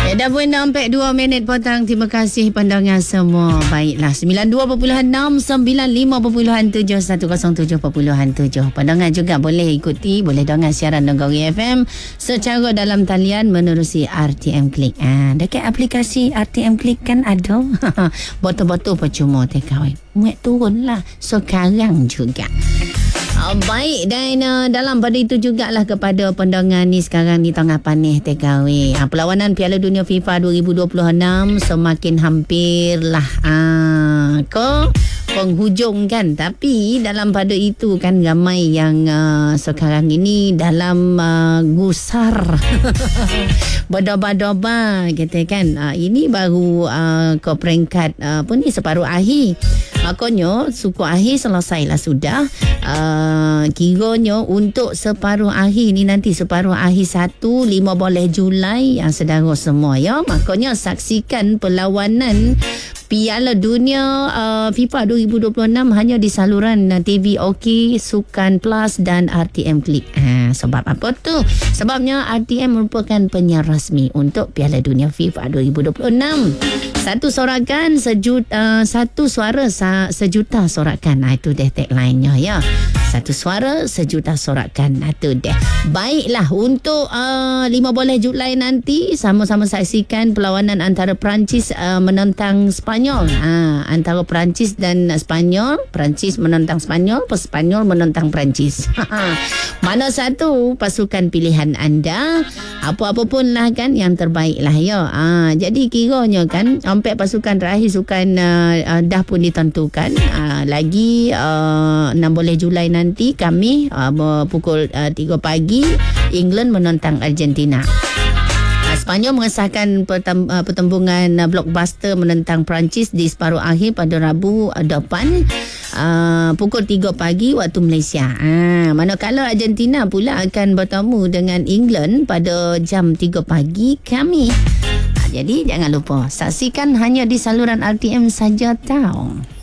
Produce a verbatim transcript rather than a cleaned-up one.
Ya, dah pun sampai dua minit petang. Terima kasih pandangan semua. Baiklah, sembilan dua perpuluhan enam, sembilan lima perpuluhan tujuh, seratus tujuh perpuluhan tujuh. Pandangan juga boleh ikuti, boleh dengar siaran Negeri F M secara dalam talian menerusi R T M Klik. Ah, dekat aplikasi R T M Klik kan ada. Botol-botol percuma takeaway. Muat turun lah sekarang juga. Uh, baik, dan uh, dalam pada itu jugalah kepada pendengar ni sekarang ni tengah panih takeaway. Uh, perlawanan Piala Dunia FIFA dua ribu dua puluh enam semakin hampir lah uh, ke penghujung kan. Tapi dalam pada itu kan ramai yang uh, sekarang ini dalam uh, gusar berdoba-doba kata kan. Uh, ini baru uh, ke peringkat uh, apa ni separuh akhir. Makanya suku akhir selesailah sudah. Uh, kiranya untuk separuh akhir ni nanti separuh akhir satu lima belas Julai yang saudara semua ya. Makanya saksikan perlawanan Piala Dunia uh, FIFA dua ribu dua puluh enam hanya di saluran uh, T V OK, Sukan Plus dan R T M Klik. Ha, sebab apa tu? Sebabnya R T M merupakan penyiar rasmi untuk Piala Dunia FIFA dua ribu dua puluh enam. Satu sorakan sejuta, uh, satu suara sa, sejuta sorakan. Nah, itu deh tagline-nya ya. Satu suara sejuta sorakan. Nah, itu deh. Baiklah, untuk uh, lima belas Julai nanti sama-sama saksikan perlawanan antara Perancis uh, menentang Spanyol. Ha, antara Perancis dan Spanyol. Perancis menentang Spanyol, Spanyol menentang Perancis. Mana satu pasukan pilihan anda? Apa-apa pun lah kan, yang terbaik lah ya. Ha, jadi kiranya kan sampai pasukan terakhir sukan uh, uh, dah pun ditentukan. Uh, lagi uh, enam belas Julai nanti kami uh, pukul uh, tiga pagi England menentang Argentina. Spanyol mengesahkan pertem- pertembungan blockbuster menentang Perancis di separuh akhir pada Rabu depan uh, pukul tiga pagi waktu Malaysia. Ha, manakala Argentina pula akan bertemu dengan England pada jam tiga pagi kami. Ha, jadi jangan lupa saksikan hanya di saluran R T M saja tau.